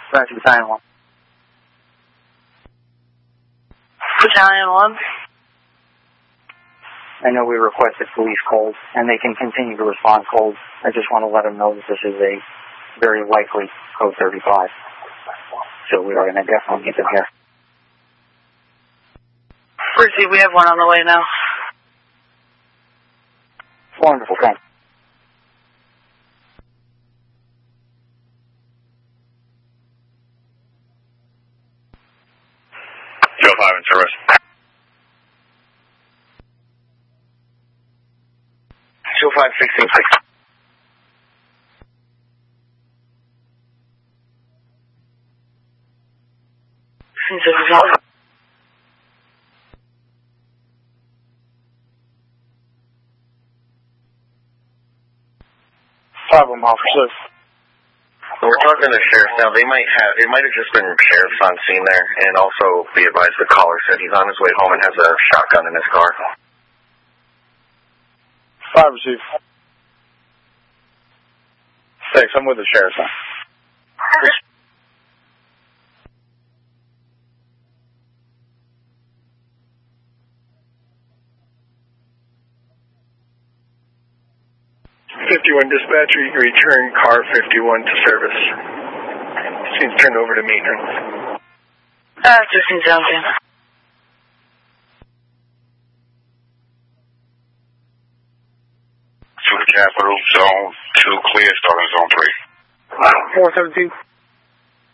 Battalion 1. Battalion 1. I know we requested police cold, and they can continue to respond cold. I just want to let them know that this is a very likely code 35. So we are going to definitely get them here. Percy, we have one on the way now. Wonderful, thanks. Joe 5 in service. Joe 5, 16-6. Problem, officer. We're talking to the sheriff now. It might have just been sheriffs on scene there, and also be advised the caller said he's on his way home and has a shotgun in his car. 5 receive. 6, I'm with the sheriff now. Dispatcher, you can return car 51 to service. Seems turned over to maintenance. Just in Junction. To the Capital, Zone 2 clear, starting Zone 3. 432.